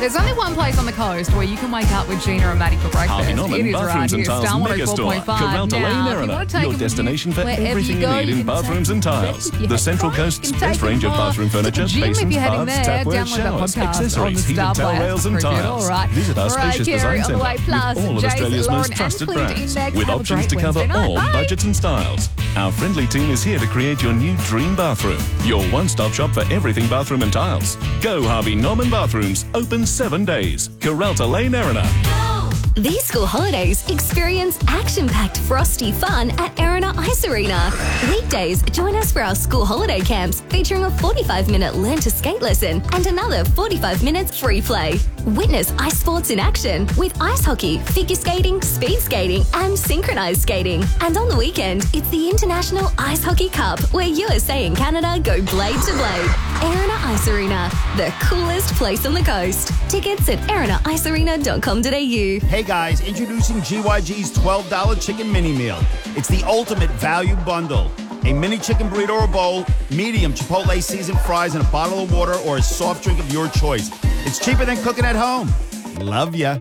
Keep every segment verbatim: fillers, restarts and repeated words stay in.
There's only one place on the coast where you can wake up with Gina and Maddie for breakfast. Harvey Norman it is Bathrooms right and here, Tiles Star Mega Store, Coralta Lane, Erina, your destination for everything you need in bathrooms and tiles. The Central Coast's best range of bathroom furniture, basins, baths, tapware, showers, accessories, heated towel rails and tiles. Visit our spacious design centre with all of Australia's most trusted brands, with options to cover all budgets and styles. Our friendly team is here to create your new dream bathroom, your one-stop shop for everything bathroom and tiles. Go Harvey Norman Bathrooms, open seven days. Coralta Lane, Erina. These school holidays, experience action-packed frosty fun at Erina Ice Arena. Weekdays, join us for our school holiday camps featuring a forty-five minute learn to skate lesson and another forty-five minutes free play. Witness ice sports in action with ice hockey, figure skating, speed skating and synchronized skating. And on the weekend, it's the International Ice Hockey Cup where U S A and Canada go blade to blade. Erina Ice Arena, the coolest place on the coast. Tickets at erina ice arena dot com dot a u. Hey guys, introducing G Y G's twelve dollar chicken mini meal. It's the ultimate value bundle. A mini chicken burrito or bowl, medium Chipotle seasoned fries, and a bottle of water or a soft drink of your choice. It's cheaper than cooking at home. Love ya.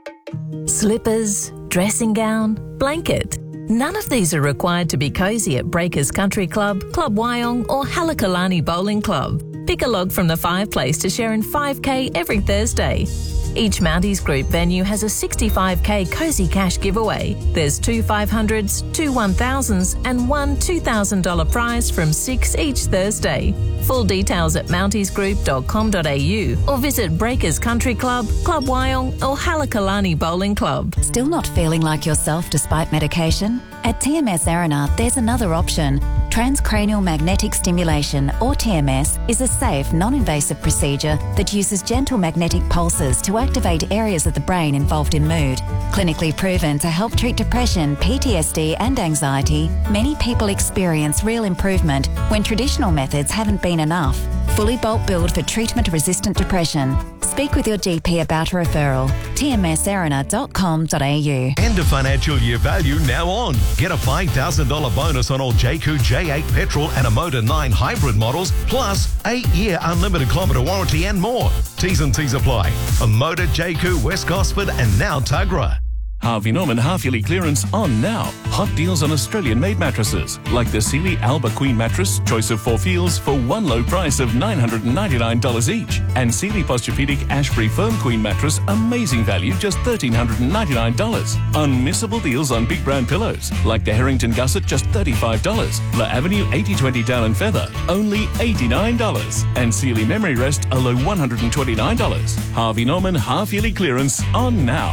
Slippers, dressing gown, blanket. None of these are required to be cozy at Breakers Country Club, Club Wyong or Halakalani Bowling Club. Pick a log from the fireplace to share in five K every Thursday. Each Mounties Group venue has a sixty-five K Cozy Cash giveaway. There's two five hundreds, two one thousands and one two thousand dollars prize from six each Thursday. Full details at mounties group dot com dot a u or visit Breakers Country Club, Club Wyong or Halakalani Bowling Club. Still not feeling like yourself despite medication? At T M S Erina, there's another option. Transcranial magnetic stimulation, or T M S, is a safe, non-invasive procedure that uses gentle magnetic pulses to activate areas of the brain involved in mood. Clinically proven to help treat depression, P T S D and anxiety, many people experience real improvement when traditional methods haven't been enough. Fully bulk billed for treatment-resistant depression. Speak with your G P about a referral. T M S erina dot com dot a u. End of financial year value now on. Get a five thousand dollars bonus on all J Q J eight petrol and a Motor nine hybrid models, plus eight year unlimited kilometre warranty and more. T's and C's apply. A Motor, J Q, West Gosford and now Tuggerah. Harvey Norman half-yearly clearance on now. Hot deals on Australian-made mattresses, like the Sealy Alba Queen mattress, choice of four feels for one low price of nine hundred ninety-nine dollars each. And Sealy Posturepedic Ashbury Firm Queen mattress, amazing value, just one thousand three hundred ninety-nine dollars. Unmissable deals on big brand pillows, like the Harrington Gusset, just thirty-five dollars. La Avenue eighty twenty Down and Feather, only eighty-nine dollars. And Sealy Memory Rest, a low one hundred twenty-nine dollars. Harvey Norman half-yearly clearance on now.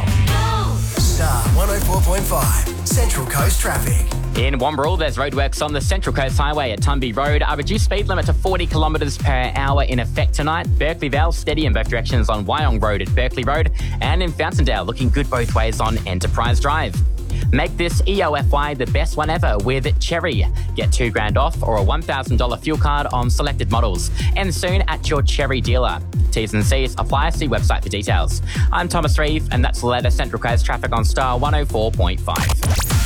Star one oh four point five, Central Coast Traffic. In Wamberal, there's roadworks on the Central Coast Highway at Tumby Road. A reduced speed limit to forty kilometres per hour in effect tonight. Berkeley Vale, steady in both directions on Wyong Road at Berkeley Road. And in Fountondale, looking good both ways on Enterprise Drive. Make this E O F Y the best one ever with Cherry. Get two grand off or a one thousand dollars fuel card on selected models. And soon at your Cherry dealer. T's and C's apply. See website for details. I'm Thomas Reeve, and that's the latest Central Coast traffic on Star one oh four point five.